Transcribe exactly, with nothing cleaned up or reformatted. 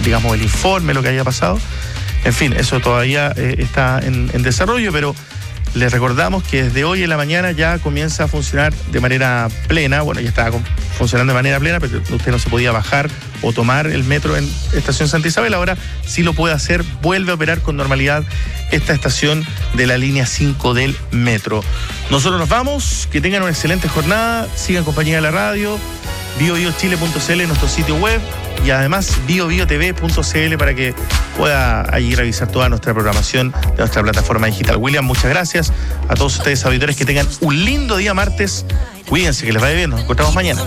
digamos, el informe, lo que haya pasado. En fin, eso todavía eh, está en, en desarrollo, pero les recordamos que desde hoy en la mañana ya comienza a funcionar de manera plena. Bueno, ya estaba funcionando de manera plena, pero usted no se podía bajar o tomar el metro en Estación Santa Isabel. Ahora sí lo puede hacer, vuelve a operar con normalidad esta estación de la línea cinco del metro. Nosotros nos vamos, que tengan una excelente jornada, sigan en compañía de la radio, bio bio chile punto c l en nuestro sitio web, y además bio bio t v punto c l para que pueda allí revisar toda nuestra programación de nuestra plataforma digital. William, muchas gracias a todos ustedes, auditores, que tengan un lindo día martes. Cuídense, que les vaya bien, nos encontramos mañana.